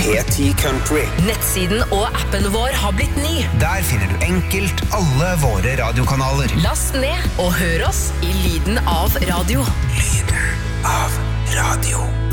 P10 Country. Nettsiden og appen vår har blitt ny. Der finner du enkelt alle våre radiokanaler. Last ned og hør oss i lyden av radio. Lyden av radio.